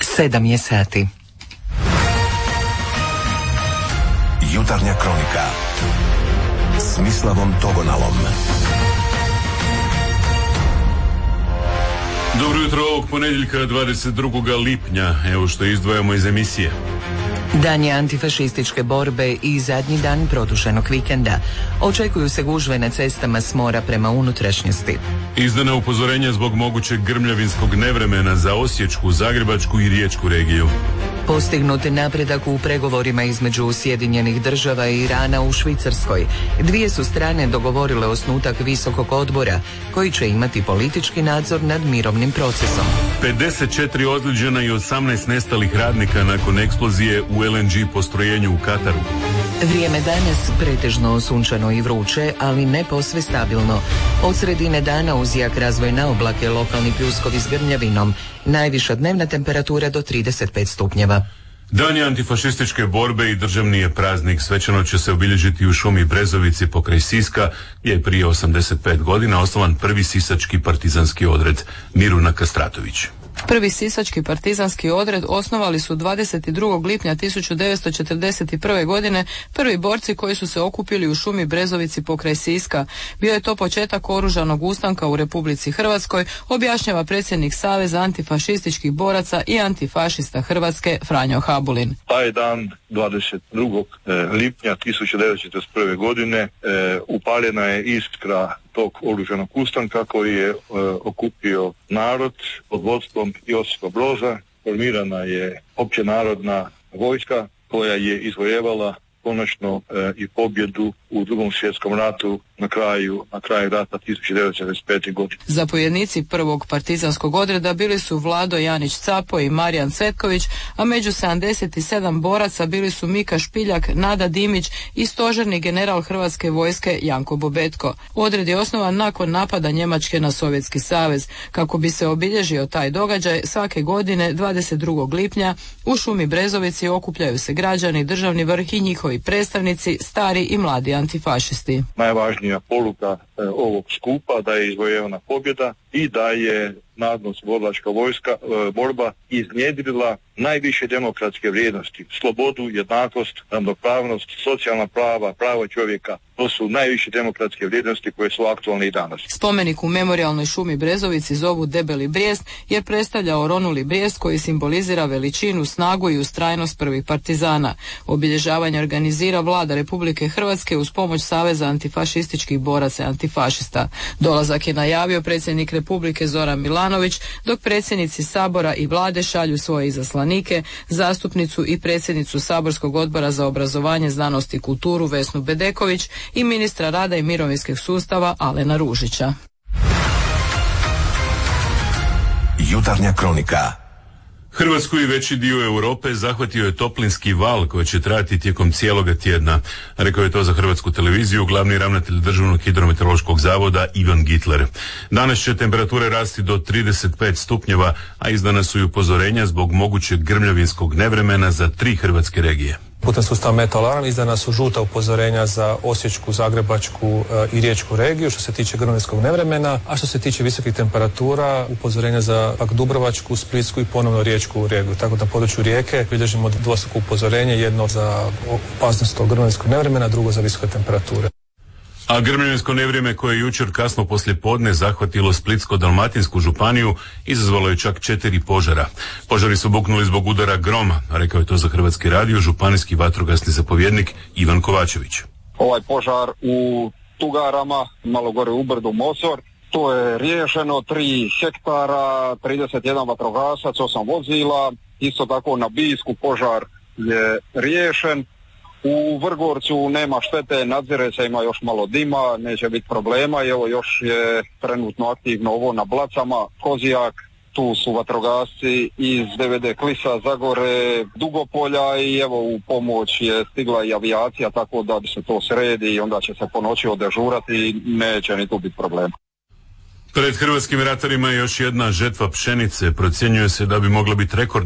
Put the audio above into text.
7 sati. Jutarnja kronika s Mislavom Togonalom. Dobro jutro ovog ponedjeljka 22. lipnja. Evo što izdvajamo iz emisije. Dan je antifašističke borbe i zadnji dan produženog vikenda. Očekuju se gužve na cestama s mora prema unutrašnjosti. Izdana upozorenja zbog mogućeg grmljavinskog nevremena za Osječku, Zagrebačku i Riječku regiju. Postignut napredak u pregovorima između Sjedinjenih država i Irana u Švicarskoj. Dvije su strane dogovorile osnutak visokog odbora koji će imati politički nadzor nad mirovnim procesom. 54 ozlijeđena i 18 nestalih radnika nakon eksplozije u LNG postrojenju u Kataru. Vrijeme danas pretežno sunčano i vruće, ali ne posve stabilno. Od sredine dana uz jak razvoj na oblake lokalni pljuskovi s grmljavinom. Najviša dnevna temperatura do 35 stupnjeva. Dan je antifašističke borbe i državni je praznik. Svečano će se obilježiti u šumi Brezovici pokraj Siska, gdje je prije 85 godina osnovan prvi sisački partizanski odred. Miruna Kastratović. Prvi sisački partizanski odred osnovali su 22. lipnja 1941. godine prvi borci koji su se okupili u šumi Brezovici pokraj Siska. Bio je to početak oružanog ustanka u Republici Hrvatskoj, objašnjava predsjednik Saveza antifašističkih boraca i antifašista Hrvatske Franjo Habulin. Taj dan 22. lipnja 1941. godine upaljena je iskra tog oružanog ustanka koji je okupio narod pod vodstvom Josipa Broza. Formirana je općenarodna vojska koja je izvojevala konačno i pobjedu u Drugom svjetskom ratu na kraju rata 1945. godine. Zapovjednici prvog partizanskog odreda bili su Vlado Janić Capo i Marijan Cvetković, a među 77 boraca bili su Mika Špiljak, Nada Dimić i stožerni general Hrvatske vojske Janko Bobetko. Odred je osnovan nakon napada Njemačke na Sovjetski savez. Kako bi se obilježio taj događaj, svake godine 22. lipnja u šumi Brezovici okupljaju se građani, državni vrh i njihovi predstavnici, stari i mladi antifašisti. Najvažnija poruka ovog skupa da je izvojevana pobjeda i da je narodno-oslobodilačka borba iznjedrila najviše demokratske vrijednosti, slobodu, jednakost, ravnopravnost, socijalna prava, prava čovjeka. To su najviše demokratske vrijednosti koje su aktualne i danas. Spomenik u memorijalnoj šumi Brezovici zovu Debeli brijest jer predstavlja oronuli brijest koji simbolizira veličinu, snagu i ustrajnost prvih partizana. Obilježavanje organizira Vlada Republike Hrvatske uz pomoć Saveza antifašističkih boraca i antifašista. Dolazak je najavio predsjednik Republike Zoran Milanović, dok predsjednici Sabora i Vlade šalju svoje izaslanike, zastupnicu i predsjednicu Saborskog odbora za obrazovanje, znanost i kulturu Vesnu Bedeković i ministra rada i mirovinskog sustava Alena Ružića. Jutarnja kronika. Hrvatsku i veći dio Europe zahvatio je toplinski val koji će trajati tijekom cijeloga tjedna. Rekao je to za Hrvatsku televiziju glavni ravnatelj Državnog hidrometeorološkog zavoda Ivan Gitler. Danas će temperature rasti do 35 stupnjeva, a izdana su i upozorenja zbog mogućeg grmljavinskog nevremena za 3 hrvatske regije. Putem sustava Meteoalarm izdana su žuta upozorenja za Osječku, Zagrebačku i Riječku regiju što se tiče grmljavinskog nevremena, a što se tiče visokih temperatura upozorenja za pak Dubrovačku, Splitsku i ponovno Riječku regiju. Tako da na području Rijeke bilježimo dvostruko upozorenje, jedno za opasnost grmljavinskog nevremena, drugo za visoke temperature. A grmljavinsko nevrijeme koje je jučer kasno poslijepodne zahvatilo Splitsko-dalmatinsku županiju izazvalo je čak 4 požara. Požari su buknuli zbog udara groma, rekao je to za Hrvatski radio županijski vatrogasni zapovjednik Ivan Kovačević. Ovaj požar u Tugarama, malo gore u brdu Mosor, to je riješeno, 3 hektara, 31 vatrogasac, 8 vozila, isto tako na Bisku požar je riješen. U Vrgorcu nema štete, nadzire se, ima još malo dima, neće biti problema i evo još je trenutno aktivno ovo na Blacama, Kozijak, tu su vatrogasci iz DVD Klisa, Zagore, Dugopolja i evo u pomoć je stigla i avijacija, tako da bi se to sredi i onda će se po noći odežurati i neće ni tu biti problema. Pred hrvatskim ratarima je još jedna žetva pšenice, procjenjuje se da bi mogla biti rekord